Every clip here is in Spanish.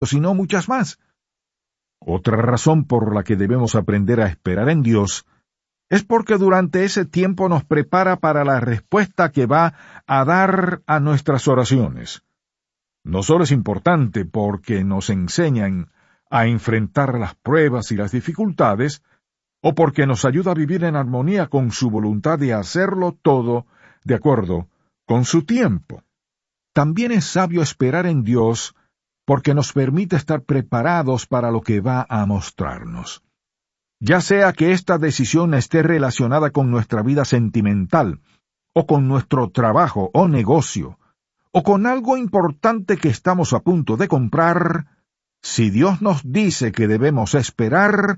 sino muchas más. Otra razón por la que debemos aprender a esperar en Dios es porque durante ese tiempo nos prepara para la respuesta que va a dar a nuestras oraciones. No solo es importante porque nos enseñan a enfrentar las pruebas y las dificultades, o porque nos ayuda a vivir en armonía con su voluntad de hacerlo todo de acuerdo con su tiempo. También es sabio esperar en Dios porque nos permite estar preparados para lo que va a mostrarnos. Ya sea que esta decisión esté relacionada con nuestra vida sentimental, o con nuestro trabajo o negocio, o con algo importante que estamos a punto de comprar, si Dios nos dice que debemos esperar,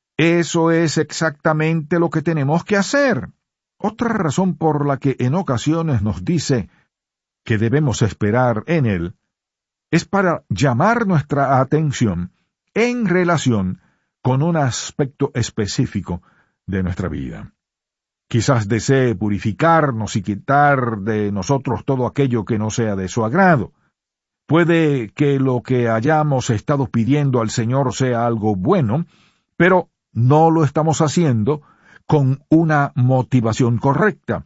eso es exactamente lo que tenemos que hacer. Otra razón por la que en ocasiones nos dice que debemos esperar en Él es para llamar nuestra atención en relación con un aspecto específico de nuestra vida. Quizás desee purificarnos y quitar de nosotros todo aquello que no sea de su agrado. Puede que lo que hayamos estado pidiendo al Señor sea algo bueno, pero no lo estamos haciendo con una motivación correcta.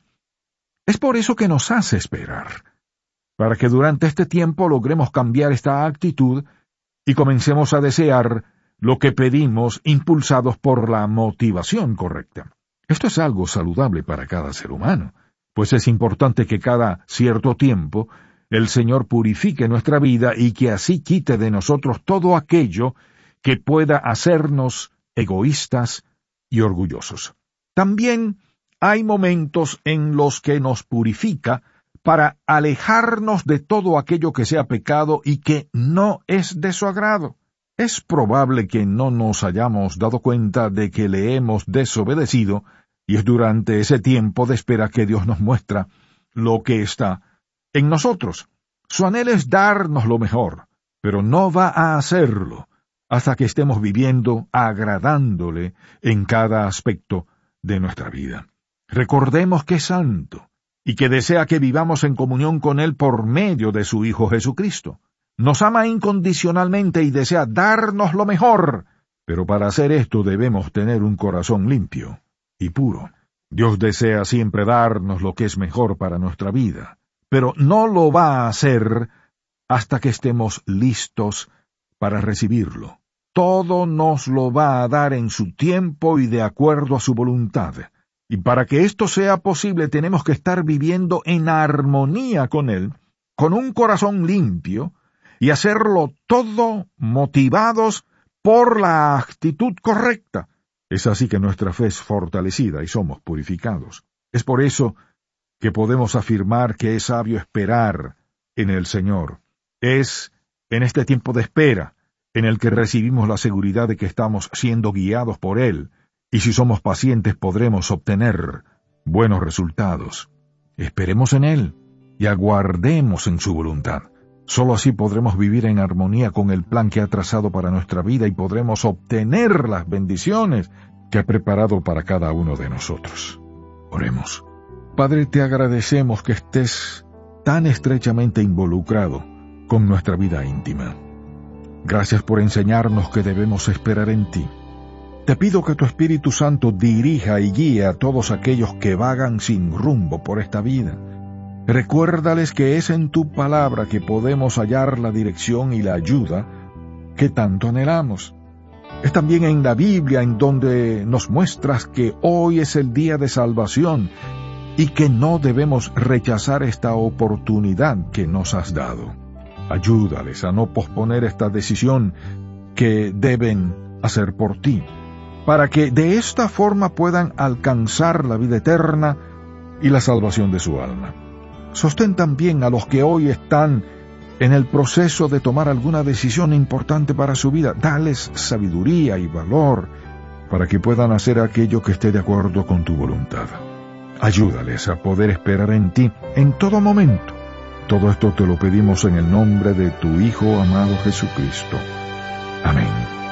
Es por eso que nos hace esperar, para que durante este tiempo logremos cambiar esta actitud y comencemos a desear lo que pedimos impulsados por la motivación correcta. Esto es algo saludable para cada ser humano, pues es importante que cada cierto tiempo el Señor purifique nuestra vida y que así quite de nosotros todo aquello que pueda hacernos egoístas y orgullosos. También hay momentos en los que nos purifica para alejarnos de todo aquello que sea pecado y que no es de su agrado. Es probable que no nos hayamos dado cuenta de que le hemos desobedecido, y es durante ese tiempo de espera que Dios nos muestra lo que está en nosotros. Su anhelo es darnos lo mejor, pero no va a hacerlo hasta que estemos viviendo agradándole en cada aspecto de nuestra vida. Recordemos que es santo y que desea que vivamos en comunión con Él por medio de su Hijo Jesucristo. Nos ama incondicionalmente y desea darnos lo mejor, pero para hacer esto debemos tener un corazón limpio y puro. Dios desea siempre darnos lo que es mejor para nuestra vida, pero no lo va a hacer hasta que estemos listos para recibirlo. Todo nos lo va a dar en su tiempo y de acuerdo a su voluntad. Y para que esto sea posible tenemos que estar viviendo en armonía con Él, con un corazón limpio, y hacerlo todo motivados por la actitud correcta. Es así que nuestra fe es fortalecida y somos purificados. Es por eso que podemos afirmar que es sabio esperar en el Señor. Es en este tiempo de espera en el que recibimos la seguridad de que estamos siendo guiados por Él, y si somos pacientes podremos obtener buenos resultados. Esperemos en Él y aguardemos en su voluntad. Solo así podremos vivir en armonía con el plan que ha trazado para nuestra vida y podremos obtener las bendiciones que ha preparado para cada uno de nosotros. Oremos. Padre, te agradecemos que estés tan estrechamente involucrado con nuestra vida íntima. Gracias por enseñarnos que debemos esperar en ti. Te pido que tu Espíritu Santo dirija y guíe a todos aquellos que vagan sin rumbo por esta vida. Recuérdales que es en tu palabra que podemos hallar la dirección y la ayuda que tanto anhelamos. Es también en la Biblia en donde nos muestras que hoy es el día de salvación y que no debemos rechazar esta oportunidad que nos has dado. Ayúdales a no posponer esta decisión que deben hacer por ti, para que de esta forma puedan alcanzar la vida eterna y la salvación de su alma. Sostén también a los que hoy están en el proceso de tomar alguna decisión importante para su vida. Dales sabiduría y valor para que puedan hacer aquello que esté de acuerdo con tu voluntad. Ayúdales a poder esperar en ti en todo momento. Todo esto te lo pedimos en el nombre de tu Hijo amado Jesucristo. Amén.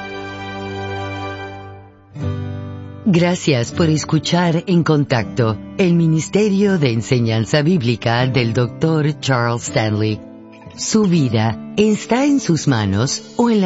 Gracias por escuchar En Contacto, el Ministerio de Enseñanza Bíblica del Dr. Charles Stanley. Su vida está en sus manos o en